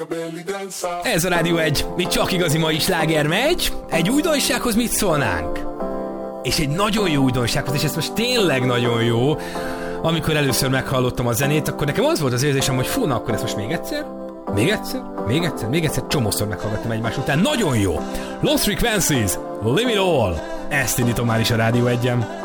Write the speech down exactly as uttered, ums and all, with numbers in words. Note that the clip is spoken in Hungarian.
Ez a Rádió egy, mi csak igazi mai sláger megy. Egy újdonsághoz mit szólnánk? És egy nagyon jó újdonsághoz, és ez most tényleg nagyon jó. Amikor először meghallottam a zenét, akkor nekem az volt az érzésem, hogy fú, na akkor ezt most még egyszer, még egyszer, még egyszer, még egyszer, csomószor meghallgattam egymás után. Nagyon jó! Lost Frequencies, Leave It All! Ezt indítom már is a Rádió egyen.